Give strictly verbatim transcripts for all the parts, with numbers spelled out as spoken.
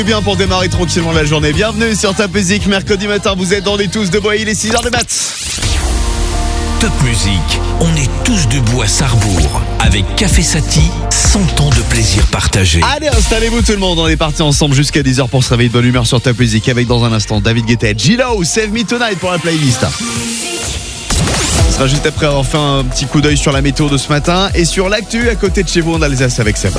Bien pour démarrer tranquillement la journée. Bienvenue sur Top Music. Mercredi matin, vous êtes dans les tous debout. Il est six heures de mat. Top Music, on est tous debout à Sarrebourg. Avec Café Sati, cent ans de plaisir partagé. Allez, installez-vous tout le monde. On est parti ensemble jusqu'à dix heures pour se réveiller de bonne humeur sur Top Music. Avec dans un instant David Guetta, G-Lo, Save Me Tonight pour la playlist. Ce sera juste après avoir fait un petit coup d'œil sur la météo de ce matin et sur l'actu à côté de chez vous en Alsace avec Seb.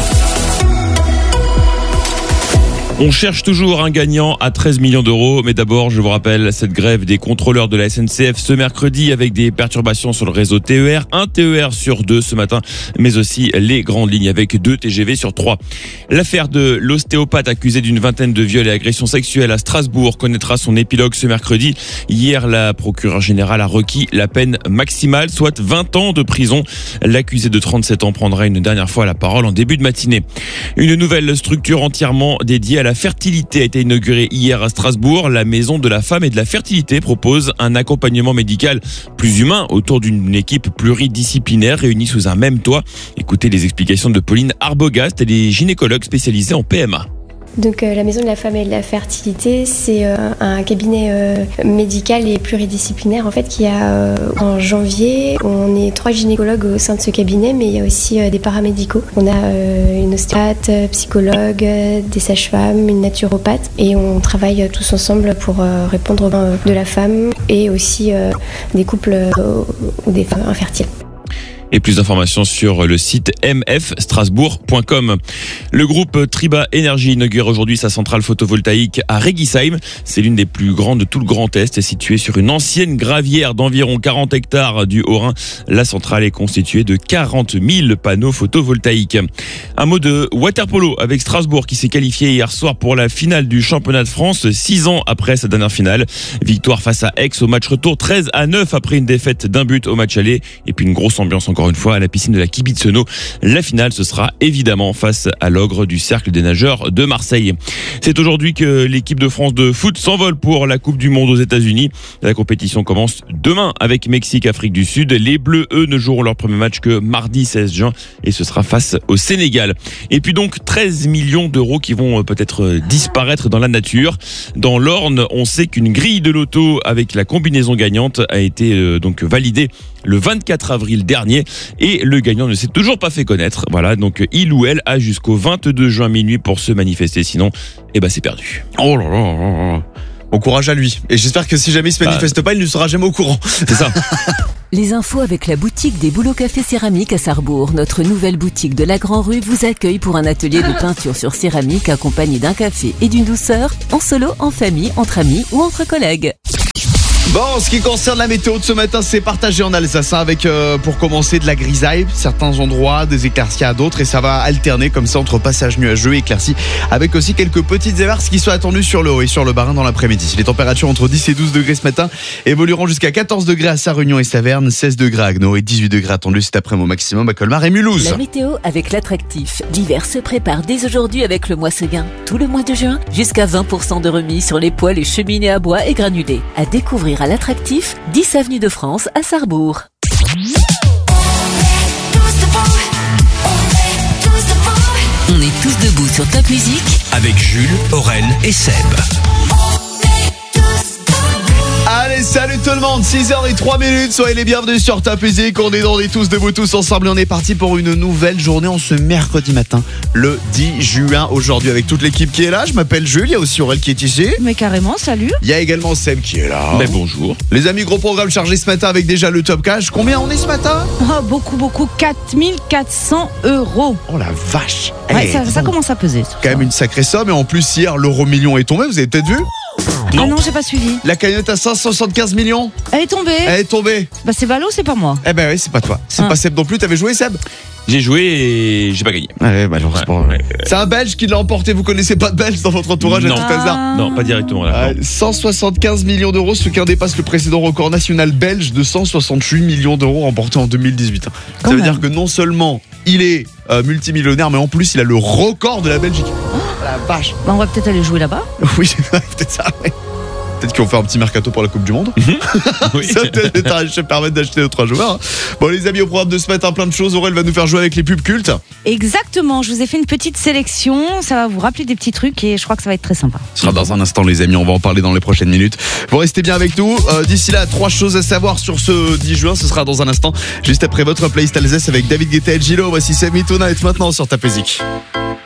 On cherche toujours un gagnant à treize millions d'euros, mais d'abord, je vous rappelle, cette grève des contrôleurs de la S N C F ce mercredi avec des perturbations sur le réseau T E R, un T E R sur deux ce matin, mais aussi les grandes lignes avec deux T G V sur trois. L'affaire de l'ostéopathe accusé d'une vingtaine de viols et agressions sexuelles à Strasbourg connaîtra son épilogue ce mercredi. Hier, la procureure générale a requis la peine maximale, soit vingt ans de prison. L'accusé de trente-sept ans prendra une dernière fois la parole en début de matinée. Une nouvelle structure entièrement dédiée à la fertilité a été inaugurée hier à Strasbourg. La Maison de la Femme et de la Fertilité propose un accompagnement médical plus humain autour d'une équipe pluridisciplinaire réunie sous un même toit. Écoutez les explications de Pauline Arbogast, elle est gynécologue spécialisée en P M A. Donc euh, la Maison de la Femme et de la Fertilité, c'est euh, un cabinet euh, médical et pluridisciplinaire en fait qui a euh, en janvier, on est trois gynécologues au sein de ce cabinet, mais il y a aussi euh, des paramédicaux. On a euh, une ostéopathe, psychologue, euh, des sages-femmes, une naturopathe et on travaille euh, tous ensemble pour euh, répondre aux besoins de la femme et aussi euh, des couples euh, ou des femmes infertiles. Et plus d'informations sur le site m f strasbourg point com. Le groupe Triba Énergie inaugure aujourd'hui sa centrale photovoltaïque à Regisheim. C'est l'une des plus grandes de tout le Grand Est, située sur une ancienne gravière d'environ quarante hectares du Haut-Rhin. La centrale est constituée de quarante mille panneaux photovoltaïques. Un mot de waterpolo avec Strasbourg qui s'est qualifié hier soir pour la finale du championnat de France, six ans après sa dernière finale. Victoire face à Aix au match retour, treize à neuf après une défaite d'un but au match aller. Et puis une grosse ambiance encore une fois à la piscine de la Kibitzenau. La finale, ce sera évidemment face à l'ogre du Cercle des nageurs de Marseille. C'est aujourd'hui que l'équipe de France de foot s'envole pour la Coupe du Monde aux États-Unis. La compétition commence demain avec Mexique-Afrique du Sud. Les Bleus, eux, ne joueront leur premier match que mardi seize juin et ce sera face au Sénégal. Et puis donc treize millions d'euros qui vont peut-être disparaître dans la nature. Dans l'Orne, on sait qu'une grille de loto avec la combinaison gagnante a été euh, donc validée le vingt-quatre avril dernier et le gagnant ne s'est toujours pas fait connaître. Voilà, donc il ou elle a jusqu'au vingt-deux juin minuit pour se manifester, sinon eh ben c'est perdu. Oh là là là là. Bon courage à lui. Et j'espère que si jamais il se manifeste bah, pas, il ne sera jamais au courant. C'est ça. Les infos avec la boutique des Boulots Café Céramique à Sarrebourg. Notre nouvelle boutique de la Grand Rue vous accueille pour un atelier de peinture sur céramique accompagné d'un café et d'une douceur, en solo, en famille, entre amis ou entre collègues. Bon, en ce qui concerne la météo de ce matin, c'est partagé en Alsace avec, euh, pour commencer, de la grisaille, certains endroits, des éclaircies à d'autres, et ça va alterner comme ça entre passages nuageux et éclaircies, avec aussi quelques petites averses qui sont attendues sur le haut et sur le Bas-Rhin dans l'après-midi. Les températures entre dix et douze degrés ce matin évolueront jusqu'à quatorze degrés à Sarre-Union et Saverne, seize degrés à Agno et dix-huit degrés attendus cet après-midi au maximum à Colmar et Mulhouse. La météo avec l'attractif. L'hiver se prépare dès aujourd'hui avec le mois Seguin. Tout le mois de juin, jusqu'à vingt pour cent de remise sur les poêles et cheminées à bois et granulés. À découvrir à l'attractif, dix avenue de France à Sarrebourg. On est tous debout sur Top Music avec Jules, Aurel et Seb. Allez, salut tout le monde, six heures zéro trois minutes, soyez les bienvenus sur Top Music. On est dans des tous debout tous ensemble et on est parti pour une nouvelle journée en ce mercredi matin, le dix juin aujourd'hui avec toute l'équipe qui est là. Je m'appelle Jules, il y a aussi Aurel qui est ici. Mais carrément, salut. Il y a également Seb qui est là. Mais bonjour. Les amis, gros programme chargé ce matin avec déjà le top cash. Combien on est ce matin? Oh, beaucoup, beaucoup, quatre mille quatre cents euros. Oh la vache. Ouais, hey, ça, ça commence à peser. Quand même une sacrée somme et en plus hier l'euro million est tombé, vous avez peut-être vu? Non. Ah non, j'ai pas suivi. La cagnotte à cinq cent soixante-quinze millions. Elle est tombée. Elle est tombée. Bah c'est Valo, c'est pas moi. Eh ben oui, c'est pas toi. C'est ah. pas Seb non plus. T'avais joué Seb? J'ai joué et j'ai pas gagné. Ouais, bah, alors, c'est, pas... ouais. c'est un Belge qui l'a emporté. Vous connaissez pas de Belge dans votre entourage non. à tout hasard? Non, pas directement là. Euh, cent soixante-quinze millions d'euros, ce qui en dépasse le précédent record national belge de cent soixante-huit millions d'euros remporté en deux mille dix-huit. Quand Ça veut même. dire que non seulement il est euh, multimillionnaire, mais en plus il a le record de la Belgique. Oh, la vache. Bah on va peut-être aller jouer là-bas. Oui, c'est peut-être ça, ouais. Peut-être qu'ils vont faire un petit mercato pour la Coupe du Monde. Oui. Ça peut-être permettre d'acheter deux trois joueurs. Bon, les amis, au programme de ce matin, plein de choses. Aurel va nous faire jouer avec les pubs cultes. Exactement, je vous ai fait une petite sélection. Ça va vous rappeler des petits trucs et je crois que ça va être très sympa. Ce sera dans un instant, les amis. On va en parler dans les prochaines minutes. Vous restez bien avec nous. Euh, d'ici là, trois choses à savoir sur ce dix juin. Ce sera dans un instant, juste après votre playlist Alsace avec David Guetta et Gilo. Voici Save Me Tonight maintenant sur Top Music.